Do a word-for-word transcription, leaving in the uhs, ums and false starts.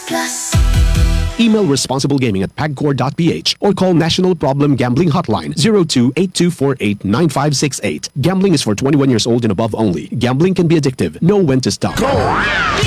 Plus. Email responsiblegaming at pagcor dot p h or call National Problem Gambling Hotline zero two eight two four eight nine five six eight. Gambling is for twenty-one years old and above only. Gambling can be addictive. Know when to stop. Go!